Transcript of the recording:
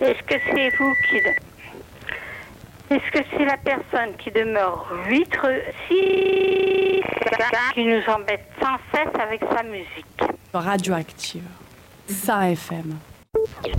Est-ce que c'est vous qui... Est-ce que c'est la personne qui demeure 8-6 qui nous embête sans cesse avec sa musique? Radioactive. Ça FM.